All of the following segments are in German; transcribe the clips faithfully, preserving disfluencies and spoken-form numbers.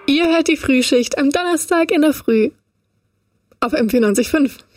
Ihr hört die Frühschicht am Donnerstag in der Früh auf M vierundneunzig Komma fünf.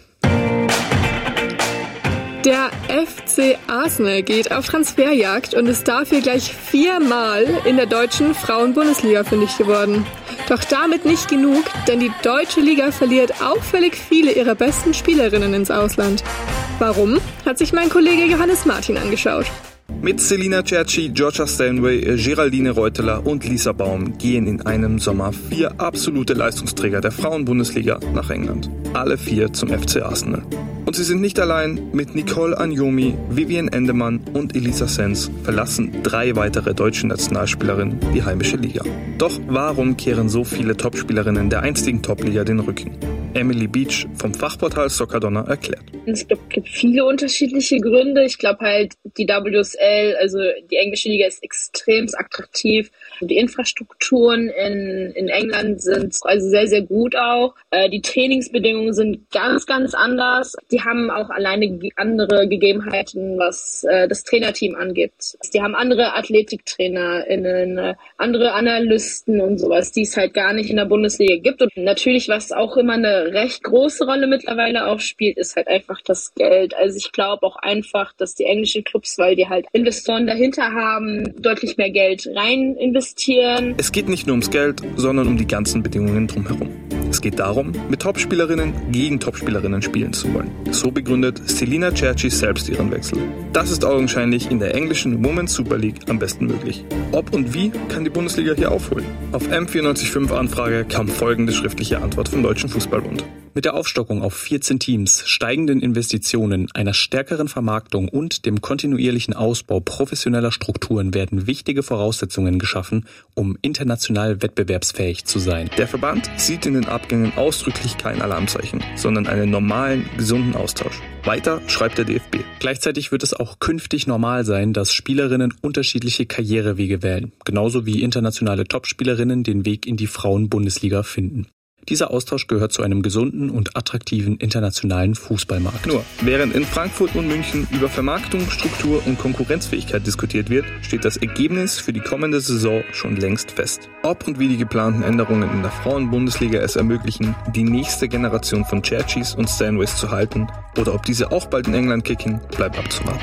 Der F C Arsenal geht auf Transferjagd und ist dafür gleich viermal in der deutschen Frauen-Bundesliga fündig geworden. Doch damit nicht genug, denn die deutsche Liga verliert auffällig viele ihrer besten Spielerinnen ins Ausland. Warum, hat sich mein Kollege Johannes Martin angeschaut. Mit Selina Cerci, Georgia Stanway, Geraldine Reuteler und Lisa Baum gehen in einem Sommer vier absolute Leistungsträger der Frauen-Bundesliga nach England. Alle vier zum F C Arsenal. Und sie sind nicht allein. Mit Nicole Anjomi, Vivian Endemann und Elisa Sens verlassen drei weitere deutsche Nationalspielerinnen die heimische Liga. Doch warum kehren so viele Topspielerinnen der einstigen Topliga den Rücken? Emily Beach vom Fachportal Soccerdonna erklärt. Es gibt viele unterschiedliche Gründe. Ich glaube halt, die W S L, also die englische Liga, ist extrem attraktiv. Die Infrastrukturen in, in England sind also sehr, sehr gut auch. Die Trainingsbedingungen sind ganz, ganz anders. Die haben auch alleine andere Gegebenheiten, was das Trainerteam angeht. Die haben andere AthletiktrainerInnen, andere Analysten und sowas, die es halt gar nicht in der Bundesliga gibt. Und natürlich, was auch immer eine recht große Rolle mittlerweile auch spielt, ist halt einfach das Geld. Also ich glaube auch einfach, dass die englischen Clubs, weil die halt Investoren dahinter haben, deutlich mehr Geld rein investieren. Es geht nicht nur ums Geld, sondern um die ganzen Bedingungen drumherum. Es geht darum, mit Topspielerinnen gegen Topspielerinnen spielen zu wollen. So begründet Selina Cerci selbst ihren Wechsel. Das ist augenscheinlich in der englischen Women's Super League am besten möglich. Ob und wie kann die Bundesliga hier aufholen? Auf M vierundneunzig Komma fünf Anfrage kam folgende schriftliche Antwort vom Deutschen Fußballbund. Mit der Aufstockung auf vierzehn Teams, steigenden Investitionen, einer stärkeren Vermarktung und dem kontinuierlichen Ausbau professioneller Strukturen werden wichtige Voraussetzungen geschaffen, um international wettbewerbsfähig zu sein. Der Verband sieht in den Abgängen ausdrücklich kein Alarmzeichen, sondern einen normalen, gesunden Austausch. Weiter schreibt der D F B. Gleichzeitig wird es auch künftig normal sein, dass Spielerinnen unterschiedliche Karrierewege wählen, genauso wie internationale Topspielerinnen den Weg in die Frauen-Bundesliga finden. Dieser Austausch gehört zu einem gesunden und attraktiven internationalen Fußballmarkt. Nur, während in Frankfurt und München über Vermarktung, Struktur und Konkurrenzfähigkeit diskutiert wird, steht das Ergebnis für die kommende Saison schon längst fest. Ob und wie die geplanten Änderungen in der Frauen-Bundesliga es ermöglichen, die nächste Generation von Cercis und Stanways zu halten, oder ob diese auch bald in England kicken, bleibt abzuwarten.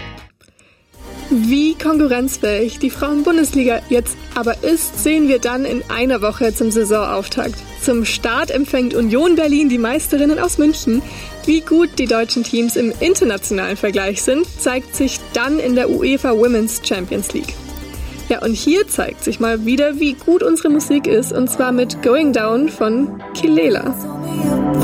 Wie konkurrenzfähig die Frauen-Bundesliga jetzt aber ist, sehen wir dann in einer Woche zum Saisonauftakt. Zum Start empfängt Union Berlin die Meisterinnen aus München. Wie gut die deutschen Teams im internationalen Vergleich sind, zeigt sich dann in der UEFA Women's Champions League. Ja, und hier zeigt sich mal wieder, wie gut unsere Musik ist, und zwar mit Going Down von Kelela.